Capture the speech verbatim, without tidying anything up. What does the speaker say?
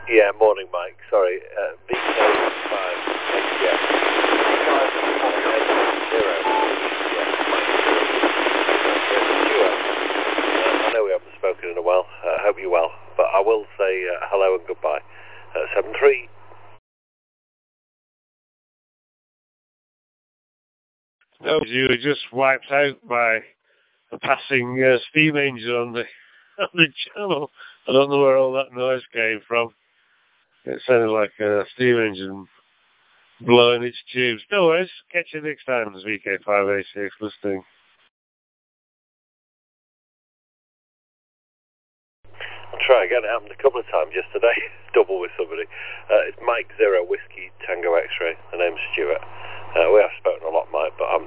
Yeah, morning, Mike. Sorry, uh, V K five. Yeah. Zero. Uh, I know we haven't spoken in a while. I uh, hope you're well. But I will say uh, hello and goodbye. Uh, seven three. No, you were just wiped out by a passing uh, steam engine on the on the channel. I don't know where all that noise came from. It sounded like a steam engine blowing its tubes. No worries. Catch you next time. It's V K five eighty-six listening. I'll try again. It happened a couple of times yesterday. Double with somebody. Uh, it's Mike Zero Whiskey Tango X-Ray. The name's Stuart. Uh, we have spoken a lot, Mike, but I'm